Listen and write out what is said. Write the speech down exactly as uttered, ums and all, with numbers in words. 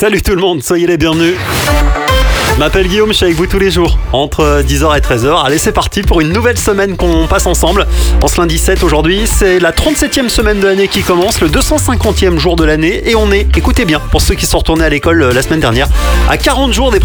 Salut tout le monde, soyez les bienvenus. Je m'appelle Guillaume, je suis avec vous tous les jours, entre dix heures et treize heures. Allez, c'est parti pour une nouvelle semaine qu'on passe ensemble. En ce lundi sept aujourd'hui, c'est la trente-septième semaine de l'année qui commence, le deux cent cinquantième jour de l'année. Et on est, écoutez bien, pour ceux qui sont retournés à l'école la semaine dernière, à quarante jours des